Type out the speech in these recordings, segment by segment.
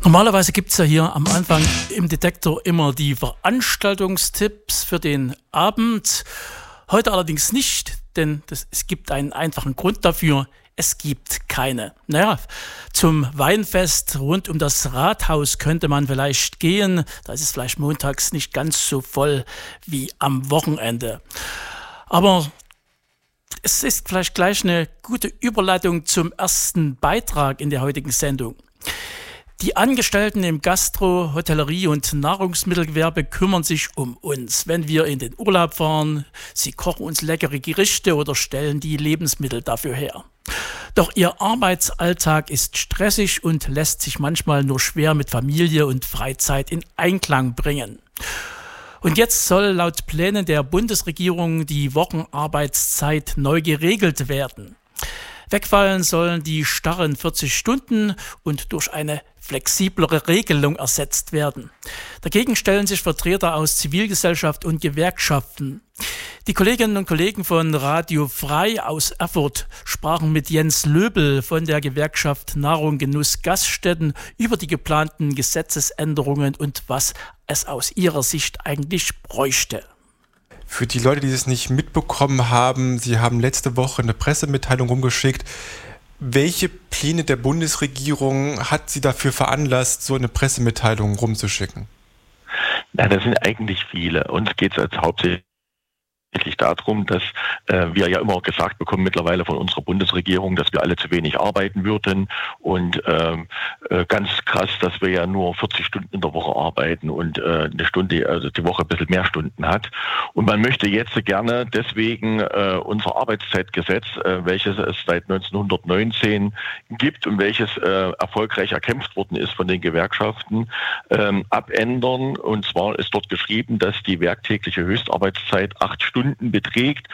Normalerweise gibt es ja hier am Anfang im Detektor immer die Veranstaltungstipps für den Abend. Heute allerdings nicht, denn es gibt einen einfachen Grund dafür. Es gibt keine. Naja, zum Weinfest rund um das Rathaus könnte man vielleicht gehen. Da ist es vielleicht montags nicht ganz so voll wie am Wochenende. Aber es ist vielleicht gleich eine gute Überleitung zum ersten Beitrag in der heutigen Sendung. Die Angestellten im Gastro-, Hotellerie- und Nahrungsmittelgewerbe kümmern sich um uns, wenn wir in den Urlaub fahren. Sie kochen uns leckere Gerichte oder stellen die Lebensmittel dafür her. Doch ihr Arbeitsalltag ist stressig und lässt sich manchmal nur schwer mit Familie und Freizeit in Einklang bringen. Und jetzt soll laut Plänen der Bundesregierung die Wochenarbeitszeit neu geregelt werden. Wegfallen sollen die starren 40 Stunden und durch eine flexiblere Regelung ersetzt werden. Dagegen stellen sich Vertreter aus Zivilgesellschaft und Gewerkschaften. Die Kolleginnen und Kollegen von Radio Frei aus Erfurt sprachen mit Jens Löbel von der Gewerkschaft Nahrung, Genuss, Gaststätten über die geplanten Gesetzesänderungen und was es aus ihrer Sicht eigentlich bräuchte. Für die Leute, die es nicht mitbekommen haben, Sie haben letzte Woche eine Pressemitteilung rumgeschickt. Welche Pläne der Bundesregierung hat Sie dafür veranlasst, so eine Pressemitteilung rumzuschicken? Na, das sind eigentlich viele. Uns geht es jetzt hauptsächlich darum, dass wir ja immer gesagt bekommen mittlerweile von unserer Bundesregierung, dass wir alle zu wenig arbeiten würden und ganz krass, dass wir ja nur 40 Stunden in der Woche arbeiten und eine Stunde, also die Woche ein bisschen mehr Stunden hat. Und man möchte jetzt gerne deswegen unser Arbeitszeitgesetz, welches es seit 1919 gibt und welches erfolgreich erkämpft worden ist von den Gewerkschaften, abändern. Und zwar ist dort geschrieben, dass die werktägliche Höchstarbeitszeit 8 Stunden beträgt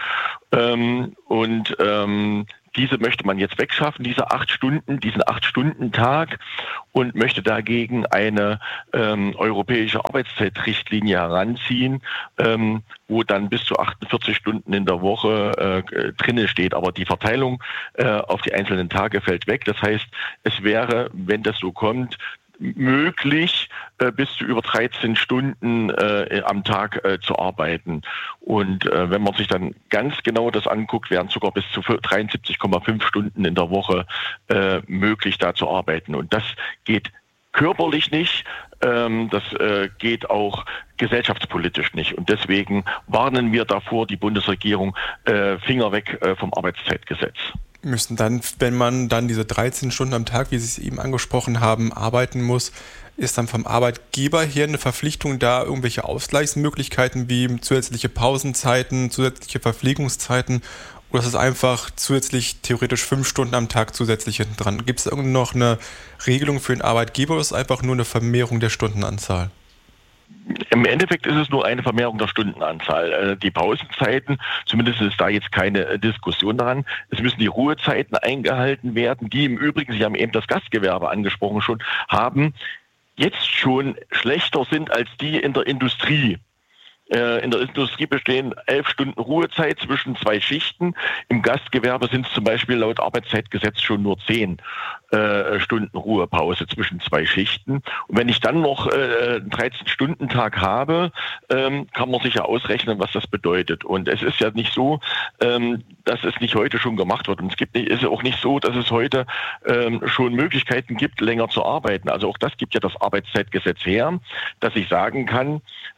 diese möchte man jetzt wegschaffen, diesen 8-Stunden-Tag und möchte dagegen eine europäische Arbeitszeitrichtlinie heranziehen, wo dann bis zu 48 Stunden in der Woche drinne steht. Aber die Verteilung auf die einzelnen Tage fällt weg. Das heißt, es wäre, wenn das so kommt, möglich, bis zu über 13 Stunden am Tag zu arbeiten. Und wenn man sich dann ganz genau das anguckt, wären sogar bis zu 73,5 Stunden in der Woche möglich, da zu arbeiten. Und das geht körperlich nicht, das geht auch gesellschaftspolitisch nicht. Und deswegen warnen wir davor, die Bundesregierung, Finger weg vom Arbeitszeitgesetz. Müssen dann, wenn man dann diese 13 Stunden am Tag, wie Sie es eben angesprochen haben, arbeiten muss, ist dann vom Arbeitgeber her eine Verpflichtung da, irgendwelche Ausgleichsmöglichkeiten wie zusätzliche Pausenzeiten, zusätzliche Verpflegungszeiten, oder ist es einfach zusätzlich theoretisch 5 Stunden am Tag zusätzlich hinten dran? Gibt es irgendwie noch eine Regelung für den Arbeitgeber oder ist es einfach nur eine Vermehrung der Stundenanzahl? Im Endeffekt ist es nur eine Vermehrung der Stundenanzahl. Die Pausenzeiten, zumindest ist da jetzt keine Diskussion daran. Es müssen die Ruhezeiten eingehalten werden, die im Übrigen, Sie haben eben das Gastgewerbe angesprochen schon, haben, jetzt schon schlechter sind als die in der Industrie. In der Industrie bestehen 11 Stunden Ruhezeit zwischen 2 Schichten. Im Gastgewerbe sind es zum Beispiel laut Arbeitszeitgesetz schon nur 10 Stunden Ruhepause zwischen 2 Schichten. Und wenn ich dann noch einen 13-Stunden-Tag habe, kann man sich ja ausrechnen, was das bedeutet. Und es ist ja nicht so, dass es nicht heute schon gemacht wird. Und ist auch nicht so, dass es heute schon Möglichkeiten gibt, länger zu arbeiten. Also auch das gibt ja das Arbeitszeitgesetz her, dass ich sagen kann,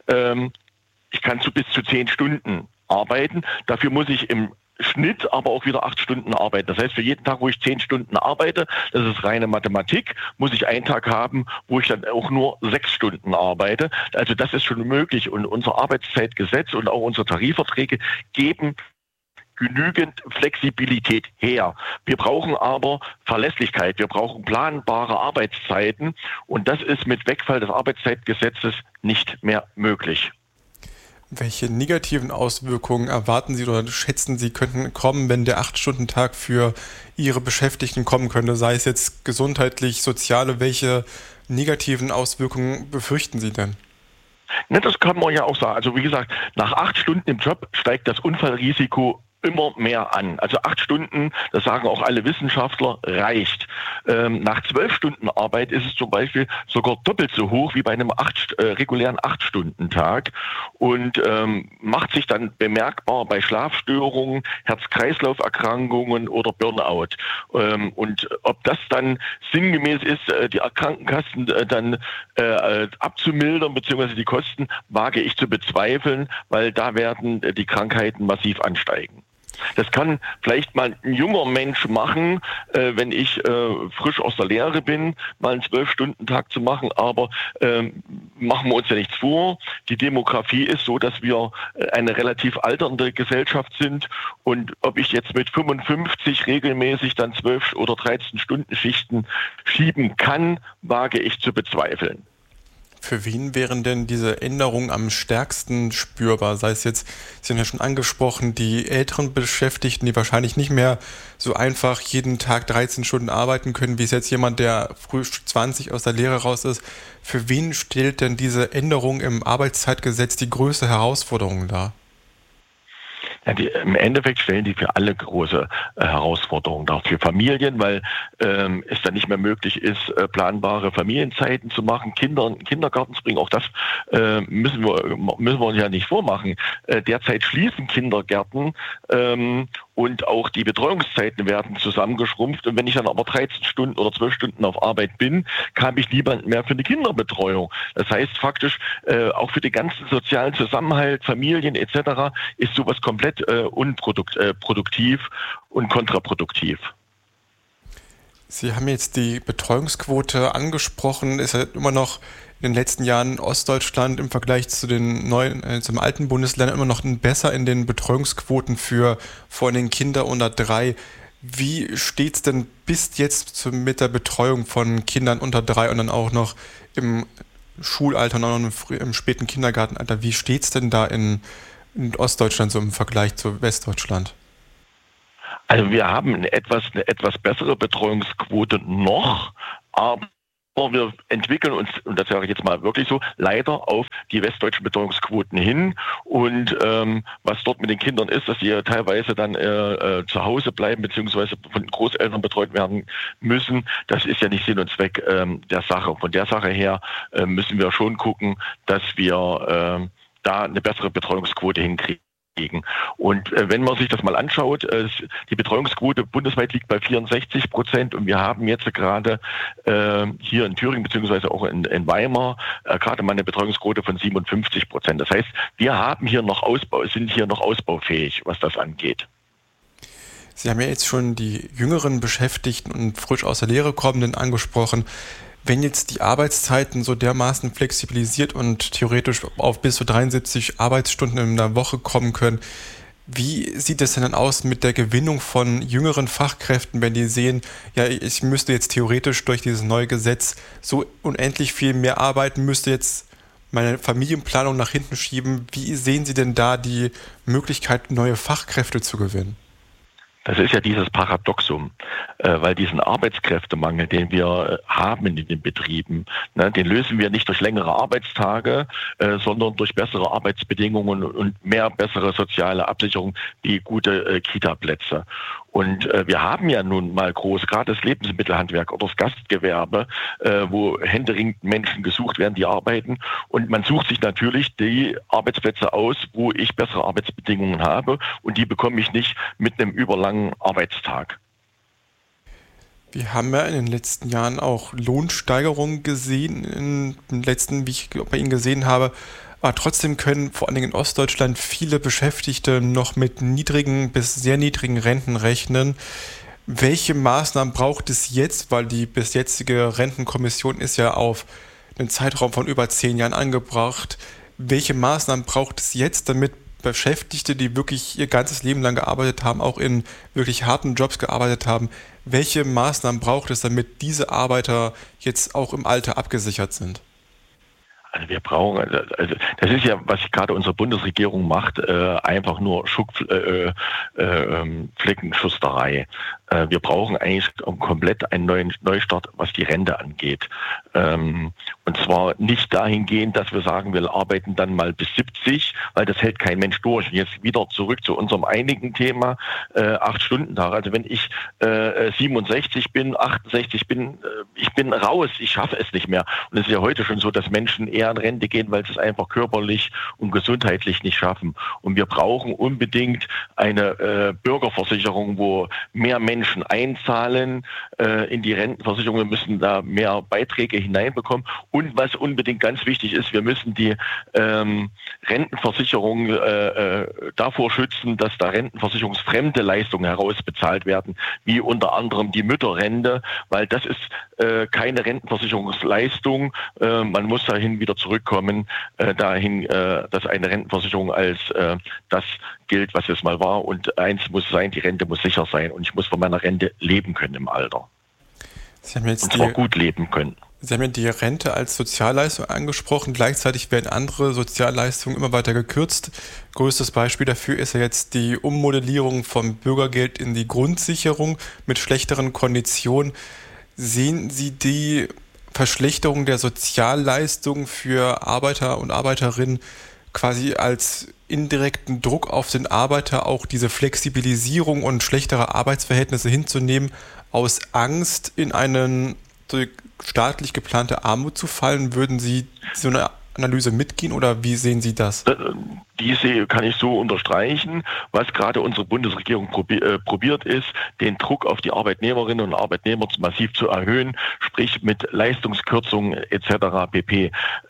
ich kann bis zu 10 Stunden arbeiten. Dafür muss ich im Schnitt aber auch wieder 8 Stunden arbeiten. Das heißt, für jeden Tag, wo ich 10 Stunden arbeite, das ist reine Mathematik, muss ich einen Tag haben, wo ich dann auch nur 6 Stunden arbeite. Also das ist schon möglich. Und unser Arbeitszeitgesetz und auch unsere Tarifverträge geben genügend Flexibilität her. Wir brauchen aber Verlässlichkeit, wir brauchen planbare Arbeitszeiten und das ist mit Wegfall des Arbeitszeitgesetzes nicht mehr möglich. Welche negativen Auswirkungen erwarten Sie oder schätzen Sie könnten kommen, wenn der 8-Stunden-Tag für Ihre Beschäftigten kommen könnte, sei es jetzt gesundheitlich, soziale, welche negativen Auswirkungen befürchten Sie denn? Ne, das kann man ja auch sagen. Also wie gesagt, nach 8 Stunden im Job steigt das Unfallrisiko immer mehr an. Also 8 Stunden, das sagen auch alle Wissenschaftler, reicht. Nach 12 Stunden Arbeit ist es zum Beispiel sogar doppelt so hoch wie bei einem regulären 8-Stunden-Tag und macht sich dann bemerkbar bei Schlafstörungen, Herz-Kreislauf-Erkrankungen oder Burnout. Und ob das dann sinngemäß ist, die Krankenkassen dann abzumildern, beziehungsweise die Kosten, wage ich zu bezweifeln, weil da werden die Krankheiten massiv ansteigen. Das kann vielleicht mal ein junger Mensch machen, wenn ich frisch aus der Lehre bin, mal einen 12-Stunden-Tag zu machen, aber machen wir uns ja nichts vor. Die Demografie ist so, dass wir eine relativ alternde Gesellschaft sind und ob ich jetzt mit 55 regelmäßig dann 12 oder 13 Stunden Schichten schieben kann, wage ich zu bezweifeln. Für wen wären denn diese Änderungen am stärksten spürbar? Sei es jetzt, Sie haben ja schon angesprochen, die älteren Beschäftigten, die wahrscheinlich nicht mehr so einfach jeden Tag 13 Stunden arbeiten können, wie es jetzt jemand, der früh 20 aus der Lehre raus ist. Für wen stellt denn diese Änderung im Arbeitszeitgesetz die größte Herausforderung dar? Ja, im Endeffekt stellen die für alle große Herausforderungen dar. Für Familien, weil es dann nicht mehr möglich ist, planbare Familienzeiten zu machen, Kinder in den Kindergarten zu bringen. Auch das müssen wir uns ja nicht vormachen. Derzeit schließen Kindergärten und auch die Betreuungszeiten werden zusammengeschrumpft. Und wenn ich dann aber 13 Stunden oder 12 Stunden auf Arbeit bin, habe ich niemanden mehr für die Kinderbetreuung. Das heißt faktisch, auch für den ganzen sozialen Zusammenhalt, Familien etc. ist sowas komplett unproduktiv und kontraproduktiv. Sie haben jetzt die Betreuungsquote angesprochen. Ist ja immer noch in den letzten Jahren Ostdeutschland im Vergleich zu den zum alten Bundesländern immer noch besser in den Betreuungsquoten für vor allem Kinder unter 3. Wie steht es denn bis jetzt mit der Betreuung von Kindern unter 3 und dann auch noch im Schulalter und auch noch im späten Kindergartenalter? Wie steht es denn da in Ostdeutschland so im Vergleich zu Westdeutschland? Also wir haben eine etwas bessere Betreuungsquote noch, aber wir entwickeln uns, und das sage ich jetzt mal wirklich so, leider auf die westdeutschen Betreuungsquoten hin. Und was dort mit den Kindern ist, dass sie ja teilweise dann zu Hause bleiben, beziehungsweise von den Großeltern betreut werden müssen, das ist ja nicht Sinn und Zweck der Sache. Von der Sache her müssen wir schon gucken, dass wir da eine bessere Betreuungsquote hinkriegen. Und wenn man sich das mal anschaut, die Betreuungsquote bundesweit liegt bei 64% und wir haben jetzt gerade hier in Thüringen beziehungsweise auch in Weimar gerade mal eine Betreuungsquote von 57%. Das heißt, wir haben hier noch sind hier noch ausbaufähig, was das angeht. Sie haben ja jetzt schon die jüngeren Beschäftigten und frisch aus der Lehre kommenden angesprochen. Wenn jetzt die Arbeitszeiten so dermaßen flexibilisiert und theoretisch auf bis zu 73 Arbeitsstunden in der Woche kommen können, wie sieht es denn dann aus mit der Gewinnung von jüngeren Fachkräften, wenn die sehen, ja, ich müsste jetzt theoretisch durch dieses neue Gesetz so unendlich viel mehr arbeiten, müsste jetzt meine Familienplanung nach hinten schieben. Wie sehen Sie denn da die Möglichkeit, neue Fachkräfte zu gewinnen? Das ist ja dieses Paradoxum, weil diesen Arbeitskräftemangel, den wir haben in den Betrieben, den lösen wir nicht durch längere Arbeitstage, sondern durch bessere Arbeitsbedingungen und mehr bessere soziale Absicherung wie gute Kita-Plätze. Und wir haben ja nun mal gerade das Lebensmittelhandwerk oder das Gastgewerbe, wo händeringend Menschen gesucht werden, die arbeiten. Und man sucht sich natürlich die Arbeitsplätze aus, wo ich bessere Arbeitsbedingungen habe. Und die bekomme ich nicht mit einem überlangen Arbeitstag. Wir haben ja in den letzten Jahren auch Lohnsteigerungen gesehen, in den letzten, wie ich bei Ihnen gesehen habe. Aber trotzdem können vor allen Dingen in Ostdeutschland viele Beschäftigte noch mit niedrigen bis sehr niedrigen Renten rechnen. Welche Maßnahmen braucht es jetzt, weil die bis jetzige Rentenkommission ist ja auf einen Zeitraum von über 10 Jahren angebracht. Welche Maßnahmen braucht es jetzt, damit Beschäftigte, die wirklich ihr ganzes Leben lang gearbeitet haben, auch in wirklich harten Jobs gearbeitet haben, welche Maßnahmen braucht es, damit diese Arbeiter jetzt auch im Alter abgesichert sind? Also wir brauchen, also das ist ja, was gerade unsere Bundesregierung macht, einfach nur Fleckenschusterei. Wir brauchen eigentlich komplett einen neuen Neustart, was die Rente angeht. Und zwar nicht dahingehend, dass wir sagen, wir arbeiten dann mal bis 70, weil das hält kein Mensch durch. Und jetzt wieder zurück zu unserem einigen Thema, 8-Stunden-Tag. Also wenn ich 67 bin, 68 bin, ich bin raus, ich schaffe es nicht mehr. Und es ist ja heute schon so, dass Menschen eher in Rente gehen, weil sie es einfach körperlich und gesundheitlich nicht schaffen. Und wir brauchen unbedingt eine Bürgerversicherung, wo mehr Menschen einzahlen in die Rentenversicherung. Wir müssen da mehr Beiträge hineinbekommen. Und was unbedingt ganz wichtig ist, wir müssen die Rentenversicherung davor schützen, dass da rentenversicherungsfremde Leistungen herausbezahlt werden, wie unter anderem die Mütterrente, weil das ist keine Rentenversicherungsleistung. Man muss dahin wieder zurückkommen, dahin, dass eine Rentenversicherung als das gilt, was es mal war. Und eins muss sein, die Rente muss sicher sein. Und ich muss von meiner Rente leben können im Alter. Sie haben jetzt und zwar gut leben können. Sie haben ja die Rente als Sozialleistung angesprochen. Gleichzeitig werden andere Sozialleistungen immer weiter gekürzt. Größtes Beispiel dafür ist ja jetzt die Ummodellierung vom Bürgergeld in die Grundsicherung mit schlechteren Konditionen. Sehen Sie die Verschlechterung der Sozialleistungen für Arbeiter und Arbeiterinnen quasi als indirekten Druck auf den Arbeiter, auch diese Flexibilisierung und schlechtere Arbeitsverhältnisse hinzunehmen, aus Angst in eine staatlich geplante Armut zu fallen? Würden Sie so eine Analyse mitgehen oder wie sehen Sie das? Diese kann ich so unterstreichen. Was gerade unsere Bundesregierung probiert ist, den Druck auf die Arbeitnehmerinnen und Arbeitnehmer massiv zu erhöhen, sprich mit Leistungskürzungen etc. pp.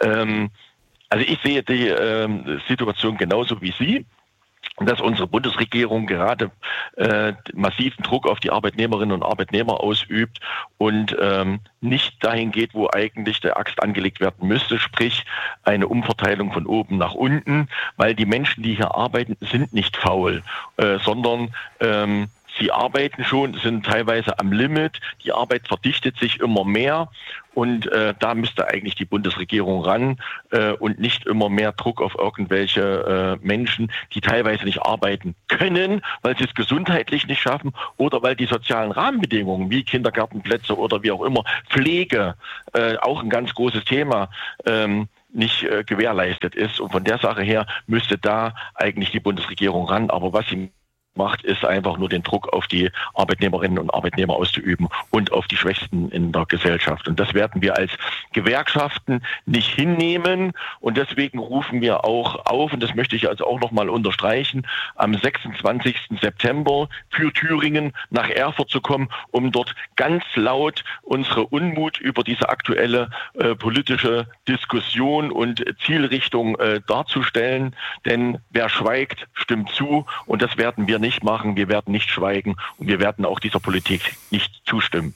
Also ich sehe die Situation genauso wie Sie, dass unsere Bundesregierung gerade massiven Druck auf die Arbeitnehmerinnen und Arbeitnehmer ausübt und nicht dahin geht, wo eigentlich der Axt angelegt werden müsste, sprich eine Umverteilung von oben nach unten, weil die Menschen, die hier arbeiten, sind nicht faul, sondern sie arbeiten schon, sind teilweise am Limit, die Arbeit verdichtet sich immer mehr und da müsste eigentlich die Bundesregierung ran und nicht immer mehr Druck auf irgendwelche Menschen, die teilweise nicht arbeiten können, weil sie es gesundheitlich nicht schaffen oder weil die sozialen Rahmenbedingungen wie Kindergartenplätze oder wie auch immer, Pflege, auch ein ganz großes Thema, nicht gewährleistet ist. Und von der Sache her müsste da eigentlich die Bundesregierung ran. Aber was sie macht, ist einfach nur den Druck auf die Arbeitnehmerinnen und Arbeitnehmer auszuüben und auf die Schwächsten in der Gesellschaft. Und das werden wir als Gewerkschaften nicht hinnehmen. Und deswegen rufen wir auch auf, und das möchte ich also auch nochmal unterstreichen, am 26. September für Thüringen nach Erfurt zu kommen, um dort ganz laut unsere Unmut über diese aktuelle politische Diskussion und Zielrichtung darzustellen. Denn wer schweigt, stimmt zu. Und das werden wir nicht machen, wir werden nicht schweigen und wir werden auch dieser Politik nicht zustimmen.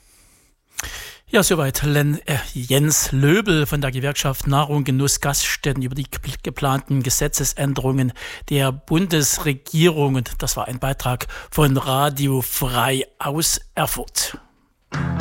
Ja, soweit Jens Löbel von der Gewerkschaft Nahrung, Genuss, Gaststätten über die geplanten Gesetzesänderungen der Bundesregierung. Und das war ein Beitrag von Radio Frei aus Erfurt.